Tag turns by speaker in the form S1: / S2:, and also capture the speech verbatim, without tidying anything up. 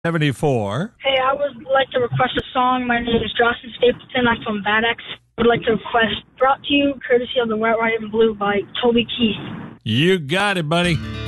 S1: seventy-four.
S2: Hey, I would like to request a song. My name is Justin Stapleton. I'm from Bad X. I would like to request Brought to You, courtesy of the Wet, White, and Blue by Toby Keith.
S1: You got it, buddy.